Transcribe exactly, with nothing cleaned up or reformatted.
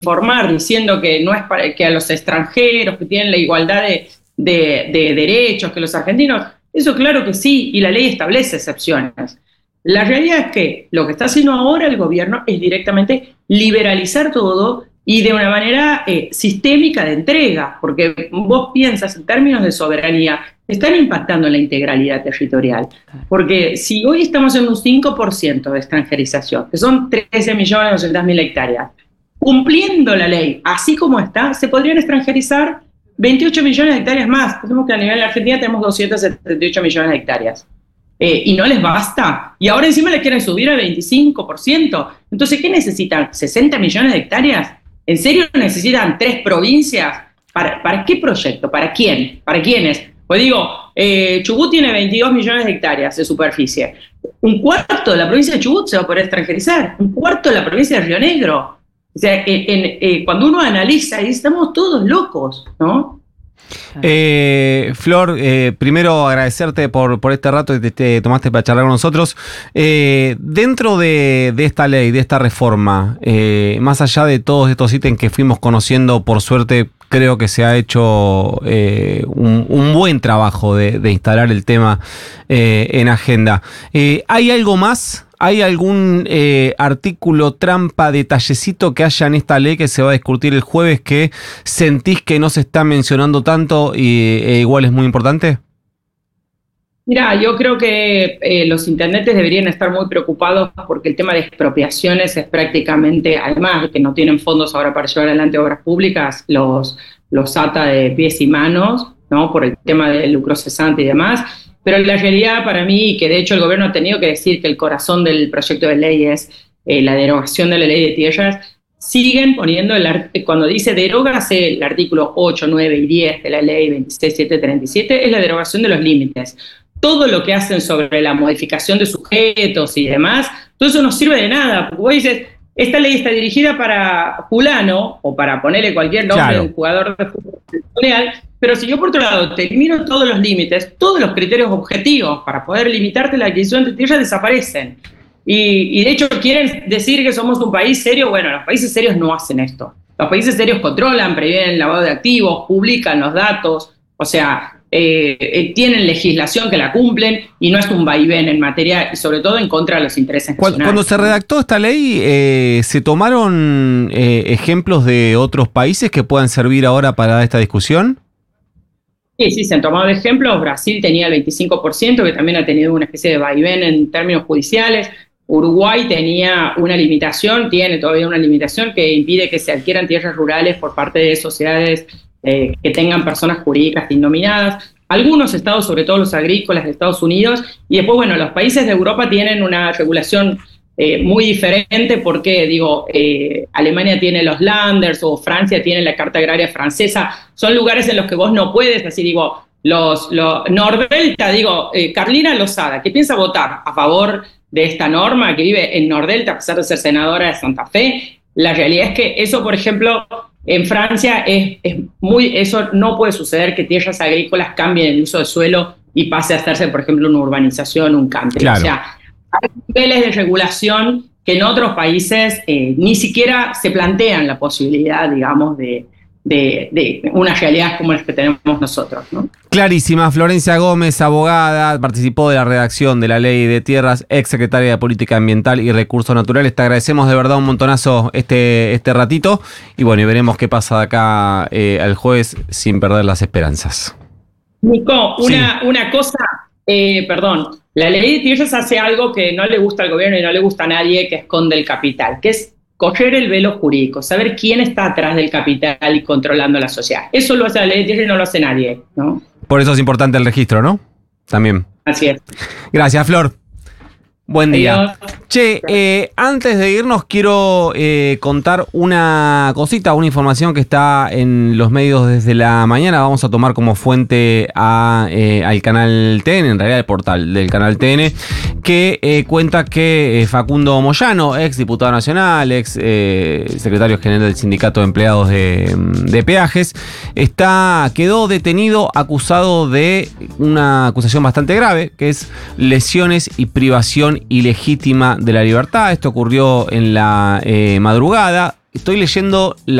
informar diciendo que no es para que a los extranjeros que tienen la igualdad de, de, de derechos que los argentinos, eso claro que sí, y la ley establece excepciones. La realidad es que lo que está haciendo ahora el gobierno es directamente liberalizar todo y de una manera eh, sistémica de entrega, porque vos piensas en términos de soberanía, están impactando en la integralidad territorial, porque si hoy estamos en un cinco por ciento de extranjerización, que son trece millones doscientas mil hectáreas, cumpliendo la ley así como está, se podrían extranjerizar veintiocho millones de hectáreas más. Pensemos que a nivel de Argentina tenemos doscientos setenta y ocho millones de hectáreas. Eh, y no les basta. Y ahora encima le quieren subir al veinticinco por ciento. Entonces, ¿qué necesitan? ¿sesenta millones de hectáreas? ¿En serio necesitan tres provincias? ¿Para, para qué proyecto? ¿Para quién? ¿Para quiénes? Pues digo, eh, Chubut tiene veintidós millones de hectáreas de superficie. Un cuarto de la provincia de Chubut se va a poder extranjerizar. Un cuarto de la provincia de Río Negro. O sea, en, en, eh, cuando uno analiza, estamos todos locos, ¿no? Eh, Flor, eh, primero agradecerte por, por este rato que te, te tomaste para charlar con nosotros. Eh, dentro de, de esta ley, de esta reforma, eh, más allá de todos estos ítems que fuimos conociendo, por suerte creo que se ha hecho eh, un, un buen trabajo de, de instalar el tema eh, en agenda. Eh, ¿Hay algo más? ¿Hay algún eh, artículo, trampa, detallecito que haya en esta ley que se va a discutir el jueves que sentís que no se está mencionando tanto y e igual es muy importante? Mira, yo creo que eh, los intendentes deberían estar muy preocupados porque el tema de expropiaciones es prácticamente, además de que no tienen fondos ahora para llevar adelante obras públicas, los, los ata de pies y manos, ¿no? Por el tema del lucro cesante y demás. Pero la realidad para mí, que de hecho el gobierno ha tenido que decir que el corazón del proyecto de ley es eh, la derogación de la ley de tierras, siguen poniendo, el cuando dice derógase el artículo ocho, nueve y diez de la ley veintiséis mil setecientos treinta y siete, es la derogación de los límites. Todo lo que hacen sobre la modificación de sujetos y demás, todo eso no sirve de nada, porque vos dices, esta ley está dirigida para fulano, o para ponerle cualquier nombre claro. de un jugador de fútbol real, pero si yo por otro lado te elimino todos los límites, todos los criterios objetivos para poder limitarte la adquisición de tierras desaparecen. Y, y de hecho quieren decir que somos un país serio. Bueno, los países serios no hacen esto. Los países serios controlan, previenen el lavado de activos, publican los datos, o sea, eh, eh, tienen legislación que la cumplen y no es un vaivén en materia y sobre todo en contra de los intereses nacionales. Cuando se redactó esta ley, eh, ¿se tomaron eh, ejemplos de otros países que puedan servir ahora para esta discusión? Sí, sí, se han tomado ejemplos. Brasil tenía el veinticinco por ciento, que también ha tenido una especie de vaivén en términos judiciales. Uruguay tenía una limitación, tiene todavía una limitación que impide que se adquieran tierras rurales por parte de sociedades eh, que tengan personas jurídicas indenominadas. Algunos estados, sobre todo los agrícolas de Estados Unidos, y después, bueno, los países de Europa tienen una regulación eh, muy diferente porque, digo, eh, Alemania tiene los Landers o Francia tiene la Carta Agraria Francesa. Son lugares en los que vos no puedes, así digo, los, los Nordelta, digo, eh, Carlina Lozada, que piensa votar a favor de esta norma, que vive en Nordelta a pesar de ser senadora de Santa Fe. La realidad es que eso, por ejemplo, en Francia es, es muy, eso no puede suceder, que tierras agrícolas cambien el uso de suelo y pase a hacerse, por ejemplo, una urbanización, un country. Claro. O sea, hay niveles de regulación que en otros países eh, ni siquiera se plantean la posibilidad, digamos, de, de, de una realidad como las que tenemos nosotros, ¿no? Clarísima. Florencia Gómez, abogada, participó de la redacción de la Ley de Tierras, ex secretaria de Política Ambiental y Recursos Naturales. Te agradecemos de verdad un montonazo este, este ratito y bueno, y veremos qué pasa de acá eh, al jueves sin perder las esperanzas. Nico, una, sí. una cosa, eh, perdón, la Ley de Tierras hace algo que no le gusta al gobierno y no le gusta a nadie, que esconde el capital, que es correr el velo jurídico, saber quién está atrás del capital y controlando la sociedad. Eso lo hace la Ley de Tierras y no lo hace nadie, ¿no? Por eso es importante el registro, ¿no? También. Así es. Gracias, Flor. Buen día. Adiós. Che, eh, antes de irnos quiero eh, contar una cosita, una información que está en los medios desde la mañana. Vamos a tomar como fuente a, eh, al canal T N, en realidad el portal del canal T N, que eh, cuenta que eh, Facundo Moyano, ex diputado nacional, ex eh, secretario general del Sindicato de Empleados de, de Peajes, está, quedó detenido acusado de una acusación bastante grave, que es lesiones y privación ilegítima de la libertad. Esto ocurrió en la eh, madrugada. estoy leyendo